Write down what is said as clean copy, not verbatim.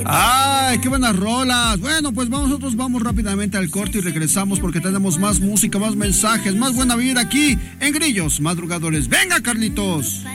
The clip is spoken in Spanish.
¡Ay, qué buenas rolas! Bueno, pues nosotros vamos rápidamente al corte y regresamos porque tenemos más música, más mensajes, más buena vida aquí en Grillos Madrugadores. ¡Venga, Carlitos!